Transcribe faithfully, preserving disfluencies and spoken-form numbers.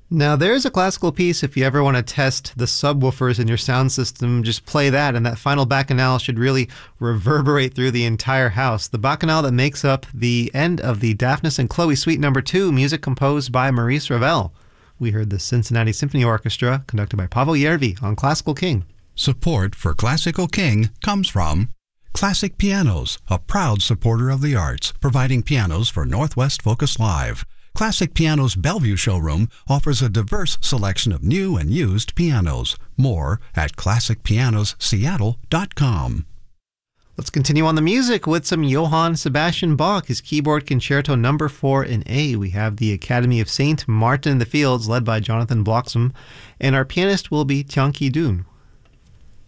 Now, there's a classical piece if you ever want to test the subwoofers in your sound system. Just play that, and that final bacchanal should really reverberate through the entire house. The bacchanal that makes up the end of the Daphnis and Chloe Suite Number two, music composed by Maurice Ravel. We heard the Cincinnati Symphony Orchestra, conducted by Pavel Järvi, on Classical King. Support for Classical King comes from Classic Pianos, a proud supporter of the arts, providing pianos for Northwest Focus Live. Classic Pianos Bellevue showroom offers a diverse selection of new and used pianos. More at classic pianos seattle dot com. Let's continue on the music with some Johann Sebastian Bach, his keyboard concerto number four in A. We have the Academy of Saint Martin in the Fields, led by Jonathan Bloxham, and our pianist will be Tianqi Dun.